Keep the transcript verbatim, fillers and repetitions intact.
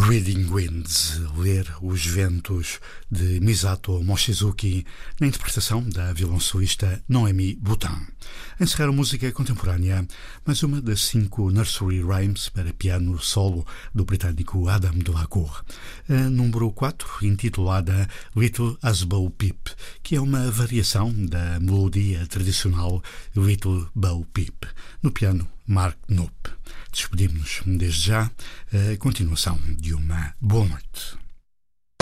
Reading Winds, ler os ventos, de Misato Mochizuki, na interpretação da violoncelista Noemi Boutin. Encerrar a música contemporânea, mais uma das cinco nursery rhymes para piano solo do britânico Adam Delacour. A número quatro, intitulada Little As Bo Peep, que é uma variação da melodia tradicional Little Bo Peep, no piano Mark Knupp. Despedimos-nos desde já, a continuação de uma boa noite.